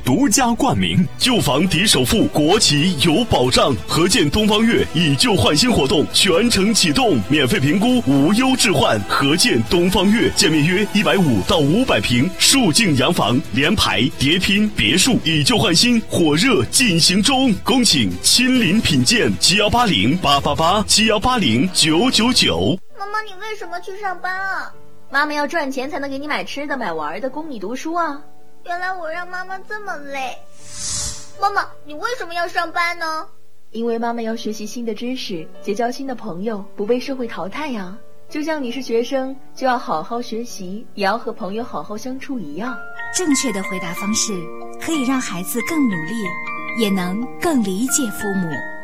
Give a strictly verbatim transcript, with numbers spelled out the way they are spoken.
独家冠名，旧房抵首付，国企有保障。合建东方悦以旧换新活动全程启动，免费评估，无忧置换。合建东方悦，建面约一百五到五百平，竖境洋房，联排、叠拼、别墅，以旧换新，火热进行中。恭请亲临品鉴，七幺八零八八八，七幺八零九九九。 妈妈，你为什么去上班啊？ 妈妈要赚钱才能给你买吃的买玩的，供你读书啊。 原来我让妈妈这么累。妈妈，你为什么要上班呢？ 因为妈妈要学习新的知识，结交新的朋友，不被社会淘汰呀。就像你是学生，就要好好学习，也要和朋友好好相处一样。 正确的回答方式可以让孩子更努力，也能更理解父母。